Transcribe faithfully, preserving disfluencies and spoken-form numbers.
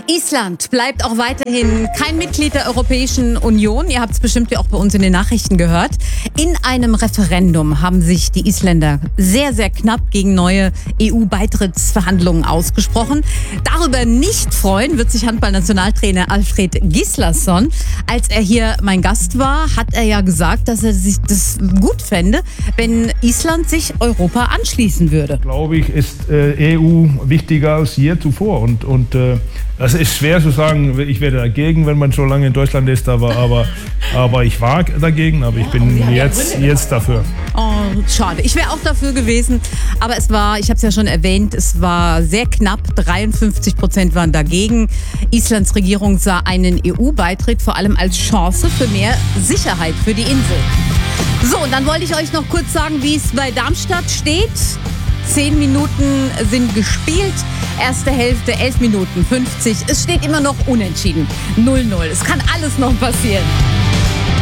Island bleibt auch weiterhin kein Mitglied der Europäischen Union. Ihr habt es bestimmt ja auch bei uns in den Nachrichten gehört. In einem Referendum haben sich die Isländer sehr, sehr knapp gegen neue E U-Beitrittsverhandlungen ausgesprochen. Darüber nicht freuen wird sich Handballnationaltrainer Alfred Gislason. Als er hier mein Gast war, hat er ja gesagt, dass er sich das gut fände, wenn Island sich Europa anschließen würde. Glaube ich, ist äh, E U wichtiger als je zuvor. Und, und äh, das ist schwer zu sagen, ich werde dagegen, wenn man schon lange in Deutschland ist, aber, aber, aber ich war dagegen, aber ich bin jetzt, jetzt dafür. Oh, schade. Ich wäre auch dafür gewesen, aber es war, ich habe es ja schon erwähnt, es war sehr knapp, dreiundfünfzig Prozent waren dagegen. Islands Regierung sah einen E U-Beitritt vor allem als Chance für mehr Sicherheit für die Insel. So, und dann wollte ich euch noch kurz sagen, wie es bei Darmstadt steht. Zehn Minuten sind gespielt. Erste Hälfte, elf Minuten fünfzig. Es steht immer noch unentschieden. null null. Es kann alles noch passieren.